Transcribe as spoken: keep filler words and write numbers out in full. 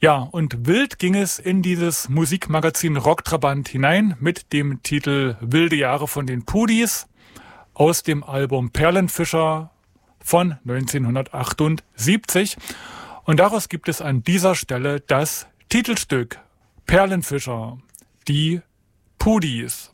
Ja, und wild ging es in dieses Musikmagazin Rocktrabant hinein mit dem Titel Wilde Jahre von den Pudis aus dem Album Perlenfischer von neunzehnhundertachtundsiebzig. Und daraus gibt es an dieser Stelle das Titelstück Perlenfischer, die Pudis.